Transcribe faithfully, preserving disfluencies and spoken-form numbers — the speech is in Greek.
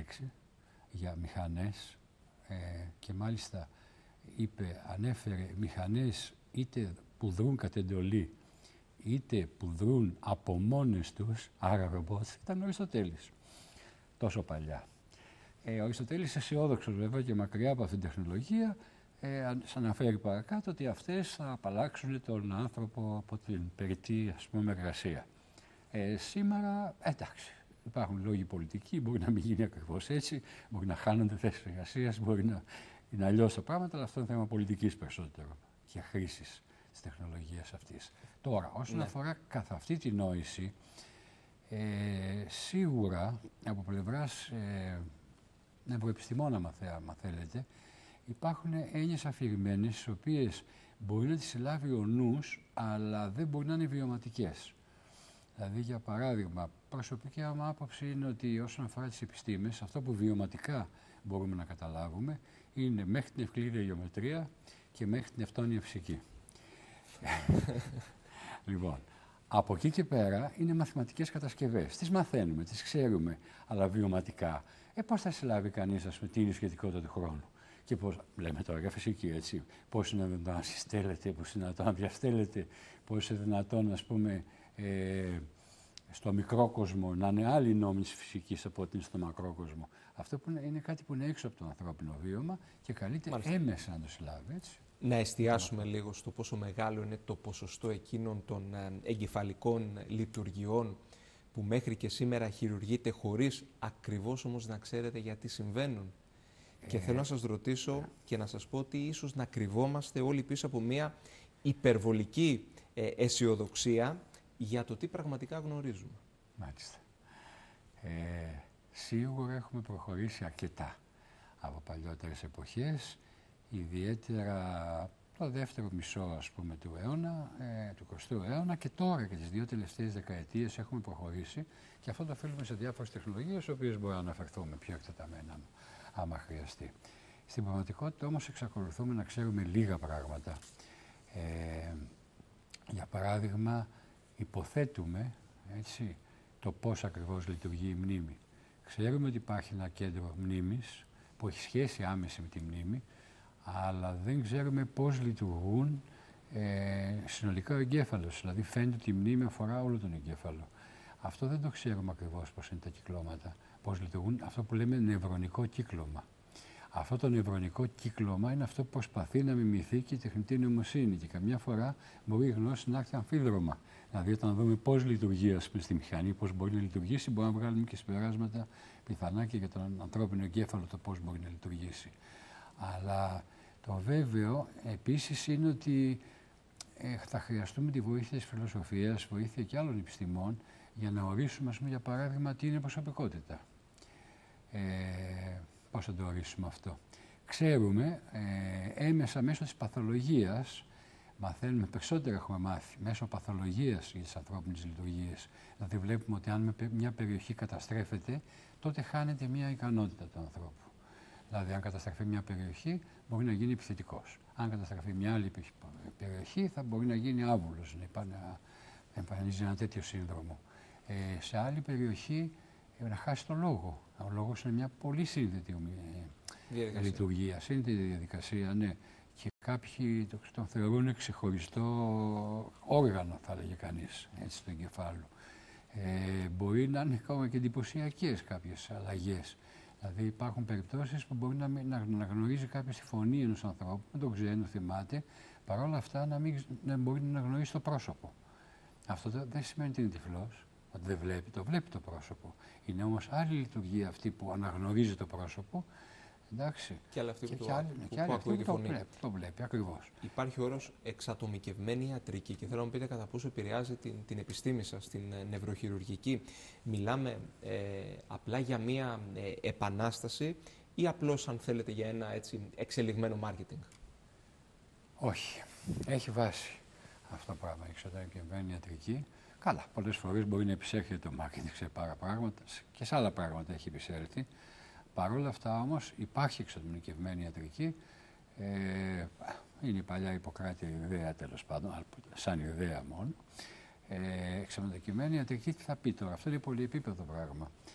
λέξη για μηχανές ε, και μάλιστα είπε, ανέφερε μηχανές είτε που δρούν κατ' εντολή, είτε που δρούν από μόνες τους, άρα ρομπότ, ήταν ο Αριστοτέλης, τόσο παλιά. Ε, ο Αριστοτέλης αισιόδοξος βέβαια και μακριά από αυτήν την τεχνολογία, ε, αναφέρει παρακάτω ότι αυτές θα απαλλάξουν τον άνθρωπο από την περιττή, ας πούμε, εργασία. Ε, σήμερα, εντάξει, υπάρχουν λόγοι πολιτικοί, μπορεί να μην γίνει ακριβώς έτσι, μπορεί να χάνονται θέσεις εργασίας, μπορεί να είναι αλλιώς τα πράγματα, αλλά αυτό είναι θέμα πολιτικής περισσότερο και χρήσης της τεχνολογίας αυτής. Τώρα, όσον ναι. αφορά καθ' αυτή τη νόηση, ε, σίγουρα από πλευράς ε, νευροεπιστημόνα, αν θέλετε, υπάρχουν έννοιες αφηρημένες, τις οποίες μπορεί να τις συλλάβει ο νους, αλλά δεν μπορεί να είναι βιωματικές. Δηλαδή, για παράδειγμα, προσωπική μου άποψη είναι ότι όσον αφορά τις επιστήμες, αυτό που βιωματικά μπορούμε να καταλάβουμε είναι μέχρι την ευκλήδια γεωμετρία και μέχρι την ευτόνια φυσική. Λοιπόν, από εκεί και πέρα είναι μαθηματικές κατασκευές. Τις μαθαίνουμε, τις ξέρουμε, αλλά βιωματικά. Ε, πώς θα συλλάβει κανείς, ας πούμε, τι είναι η σχετικότητα του χρόνου. Και πώς, λέμε τώρα για φυσική, έτσι, πώς είναι δυνατόν να συστέλλεται, πώς είναι δυνατόν να διαστέλλεται, πώς είναι δυνατόν, ας πούμε, ε, στο μικρό κόσμο να είναι άλλη νόμοι της φυσικής από ό,τι είναι στο μακρό κόσμο. Αυτό που είναι, είναι κάτι που είναι έξω από το ανθρώπινο βίωμα και καλείται Μάλιστα. έμεσα να το συλλάβει, έτσι. Να εστιάσουμε το... λίγο στο πόσο μεγάλο είναι το ποσοστό εκείνων των εγκεφαλικών λειτουργιών που μέχρι και σήμερα χειρουργείται χωρίς ακριβώς όμως να ξέρετε γιατί συμβαίνουν. Ε, και θέλω να σας ρωτήσω ε. και να σας πω ότι ίσως να κρυβόμαστε όλοι πίσω από μια υπερβολική ε, αισιοδοξία για το τι πραγματικά γνωρίζουμε. Μάλιστα. Ε, σίγουρα έχουμε προχωρήσει αρκετά από παλιότερες εποχές, ιδιαίτερα το δεύτερο μισό, ας πούμε, του αιώνα, ε, του εικοστού αιώνα, και τώρα και τις δύο τελευταίες δεκαετίες έχουμε προχωρήσει, και αυτό το οφείλουμε σε διάφορες τεχνολογίες, τις οποίες μπορούμε να αναφερθούμε πιο εκτεταμένα, άμα χρειαστεί. Στην πραγματικότητα όμως εξακολουθούμε να ξέρουμε λίγα πράγματα. Ε, για παράδειγμα, υποθέτουμε, έτσι, το πώς ακριβώς λειτουργεί η μνήμη. Ξέρουμε ότι υπάρχει ένα κέντρο μνήμης που έχει σχέση άμεση με τη μνήμη, αλλά δεν ξέρουμε πώς λειτουργούν ε, συνολικά ο εγκέφαλος. Δηλαδή φαίνεται ότι η μνήμη αφορά όλο τον εγκέφαλο. Αυτό δεν το ξέρουμε ακριβώς πώς είναι τα κυκλώματα, πώς λειτουργούν, αυτό που λέμε νευρονικό κύκλωμα. Αυτό το νευρονικό κύκλωμα είναι αυτό που προσπαθεί να μιμηθεί και η τεχνητή νοημοσύνη, και καμιά φορά μπορεί η γνώση να έρθει αμφίδρομα. Δηλαδή, όταν δούμε πώς λειτουργεί, ας πούμε, στη μηχανή, πώς μπορεί να λειτουργήσει, μπορούμε να βγάλουμε και συμπεράσματα πιθανά και για τον ανθρώπινο εγκέφαλο το πώς μπορεί να λειτουργήσει. Αλλά το βέβαιο επίσης είναι ότι ε, θα χρειαστούμε τη βοήθεια της φιλοσοφίας, βοήθεια και άλλων επιστημών, για να ορίσουμε, ας πούμε, για παράδειγμα, τι είναι προσωπικότητα. Ε, πώς θα το ορίσουμε αυτό. Ξέρουμε ε, έμεσα μέσω της παθολογίας, μαθαίνουμε, περισσότερα έχουμε μάθει, μέσω παθολογίας για τις ανθρώπινες λειτουργίες. Δηλαδή βλέπουμε ότι αν μια περιοχή καταστρέφεται, τότε χάνεται μια ικανότητα του ανθρώπου. Δηλαδή, αν καταστραφεί μια περιοχή, μπορεί να γίνει επιθετικός. Αν καταστραφεί μια άλλη περιοχή, θα μπορεί να γίνει άβουλος, να εμφανίζει ένα τέτοιο σύνδρομο. Ε, σε άλλη περιοχή, ε, να χάσει τον λόγο. Ο λόγος είναι μια πολύ σύνδετη ε, λειτουργία, σύνδετη διαδικασία, ναι. Και κάποιοι τον θεωρούν ξεχωριστό όργανο, θα έλεγε κανείς, έτσι, του εγκεφάλου. Ε, μπορεί να είναι ακόμα και εντυπωσιακές κάποιες αλλαγές. Δηλαδή, υπάρχουν περιπτώσεις που μπορεί να, να, να γνωρίζει κάποιος τη φωνή ενός ανθρώπου, δεν τον ξέρει, δεν θυμάται, παρόλα αυτά να, μην, να μπορεί να γνωρίσει το πρόσωπο. Αυτό το, δεν σημαίνει ότι είναι τυφλός, ότι δεν βλέπει, το βλέπει το πρόσωπο. Είναι όμως άλλη λειτουργία αυτή που αναγνωρίζει το πρόσωπο. Εντάξει. Και άλλη αυτή που, και, το, και άλλη, που, και άλλη που αυτή ακούει που τη φωνή. Το βλέπει, το βλέπει ακριβώς. Υπάρχει όρος εξατομικευμένη ιατρική, και θέλω να μου πείτε κατά πόσο επηρεάζει την, την επιστήμη σας, την ε, νευροχειρουργική. Μιλάμε ε, απλά για μία ε, επανάσταση, ή απλώς, αν θέλετε, για ένα έτσι εξελιγμένο μάρκετινγκ? Όχι. Έχει βάση αυτό το πράγμα, η εξατομικευμένη ιατρική. Καλά, πολλές φορές μπορεί να επισέρχεται το μάρκετινγκ σε πάρα πράγματα, και σε άλλα πράγματα έχει επισέρθει. Παρ' όλα αυτά όμως υπάρχει εξατομικευμένη ιατρική. Ε, είναι η παλιά Ιπποκράτεια ιδέα, τέλος πάντων, σαν ιδέα μόνο. Ε, εξατομικευμένη ιατρική, τι θα πει τώρα, αυτό είναι πολυεπίπεδο πράγμα.